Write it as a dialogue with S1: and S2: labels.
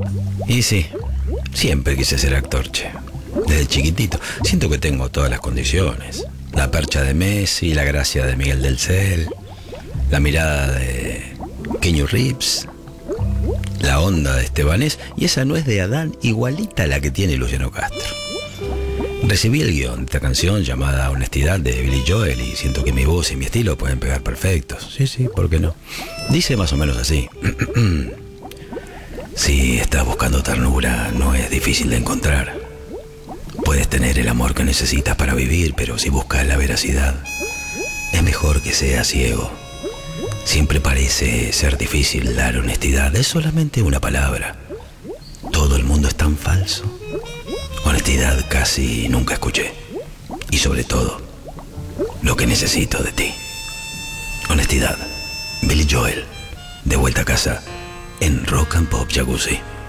S1: Y sí, siempre quise ser actor, che. Desde chiquitito. Siento que tengo todas las condiciones. La percha de Messi, la gracia de Miguel del Cel, la mirada de Keanu Reeves, la onda de Estebanés y esa nuez de Adán igualita a la que tiene Luciano Castro. Recibí el guión de esta canción llamada Honestidad de Billy Joel y siento que mi voz y mi estilo pueden pegar perfectos. Sí, ¿por qué no? Dice más o menos así. Si estás buscando ternura, no es difícil de encontrar. Puedes tener el amor que necesitas para vivir, pero si buscas la veracidad, es mejor que seas ciego. Siempre parece ser difícil dar honestidad, es solamente una palabra. Todo el mundo es tan falso. Honestidad casi nunca escuché. Y sobre todo, lo que necesito de ti. Honestidad. Billy Joel, de vuelta a casa en Rock and Pop Jacuzzi.